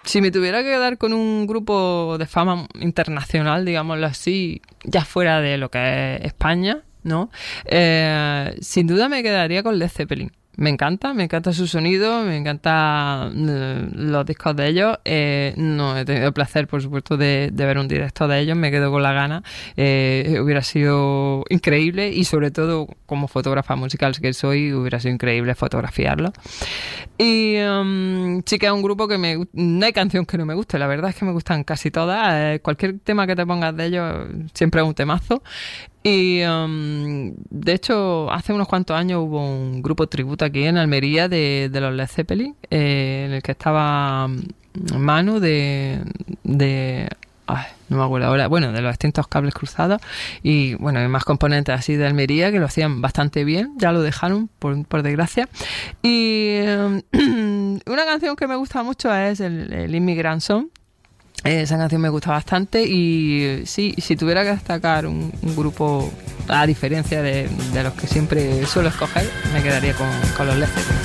Si me tuviera que quedar con un grupo de fama internacional, digámoslo así, ya fuera de lo que es España, ¿no? Sin duda me quedaría con Led Zeppelin. Me encanta su sonido, me encantan los discos de ellos. No he tenido el placer, por supuesto, de ver un directo de ellos, me quedo con la gana. Hubiera sido increíble y sobre todo como fotógrafa musical que soy, hubiera sido increíble fotografiarlo. Y sí que es un grupo que no hay canción que no me guste, la verdad es que me gustan casi todas. Cualquier tema que te pongas de ellos siempre es un temazo. Y de hecho, hace unos cuantos años hubo un grupo tributo aquí en Almería de los Led Zeppelin, en el que estaba Manu no me acuerdo ahora, bueno, de los extintos Cables Cruzados, y bueno, hay más componentes así de Almería que lo hacían bastante bien, ya lo dejaron por desgracia. Y una canción que me gusta mucho es el Immigrant Song. Esa canción me gusta bastante y sí, si tuviera que destacar un grupo, a diferencia de los que siempre suelo escoger, me quedaría con los Led Zeppelin.